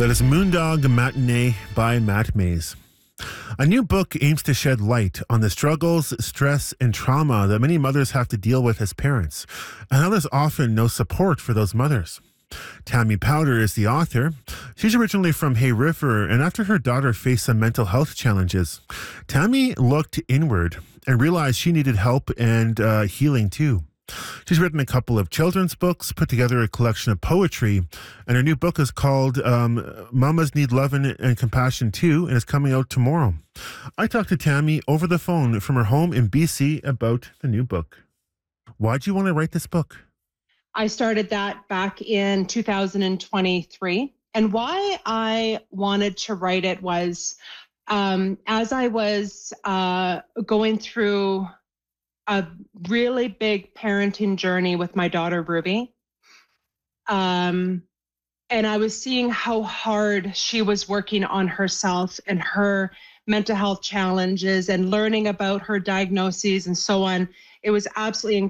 That is Moondog Matinee by Matt Mays. A new book aims to shed light on the struggles, stress, and trauma that many mothers have to deal with as parents, and how there's often no support for those mothers. Tammy Powder is the author. She's originally from Hay River, and after her daughter faced some mental health challenges, Tammy looked inward and realized she needed help and healing too. She's written a couple of children's books, put together a collection of poetry, and her new book is called Mamas Need Love and Compassion Too, and is coming out tomorrow. I talked to Tammy over the phone from her home in BC about the new book. Why'd you want to write this book? I started that back in 2023. And why I wanted to write it was as I was going through a really big parenting journey with my daughter, Ruby. And I was seeing how hard she was working on herself and her mental health challenges and learning about her diagnoses and so on. It was absolutely